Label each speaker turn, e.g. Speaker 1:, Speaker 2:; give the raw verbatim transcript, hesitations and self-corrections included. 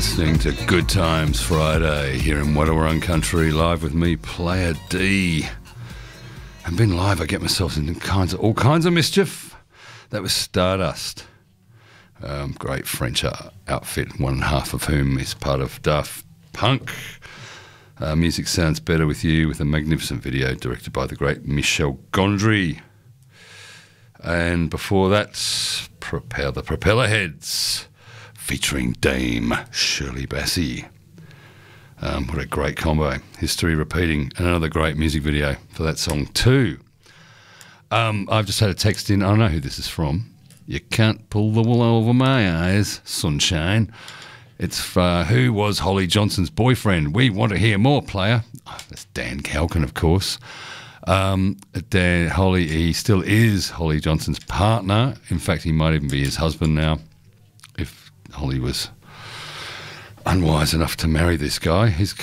Speaker 1: Listening to Good Times Friday here in Wadawurrung Country, live with me, Player D. And being live, I get myself into kinds of, all kinds of mischief. That was Stardust. Um, great French uh, outfit, one and a half of whom is part of Daft Punk. Uh, music sounds better with you, with a magnificent video directed by the great Michel Gondry. And before that, Propel the Propeller Heads, featuring Dame Shirley Bassey. Um, what a great combo. History repeating. And another great music video for that song too. Um, I've just had a text in. I don't know who this is from. You can't pull the wool over my eyes, sunshine. It's uh, who was Holly Johnson's boyfriend? We want to hear more, player. Oh, that's Dan Calkin, of course. Um, Dan Holly, he still is Holly Johnson's partner. In fact, he might even be his husband now, if Holly was unwise enough to marry this guy. He's